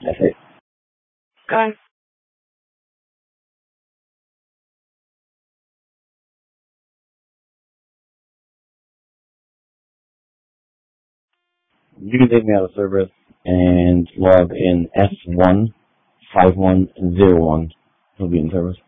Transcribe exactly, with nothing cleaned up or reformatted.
That's it. Okay. You can take me out of service and log in S one five one zero one. He'll be in service.